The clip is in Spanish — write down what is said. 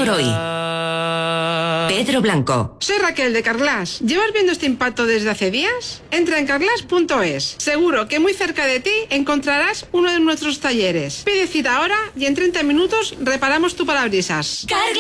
por hoy. Pedro Blanco. Soy Raquel de Carglass. ¿Llevas viendo este impacto desde hace días? Entra en carglass.es. Seguro que muy cerca de ti encontrarás uno de nuestros talleres. Pide cita ahora y en 30 minutos reparamos tu parabrisas.